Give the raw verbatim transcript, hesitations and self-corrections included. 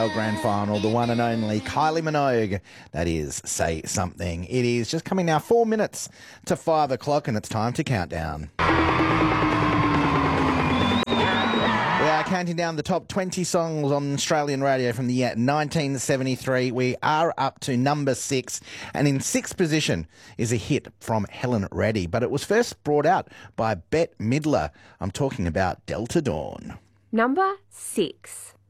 Grand final, the one and only Kylie Minogue. That is Say Something. It is just coming now four minutes to five o'clock and it's time to count down. We are counting down the top twenty songs on Australian radio from the year nineteen seventy-three. We are up to number six, and in sixth position is a hit from Helen Reddy, but it was first brought out by Bette Midler. I'm talking about Delta Dawn. Number six.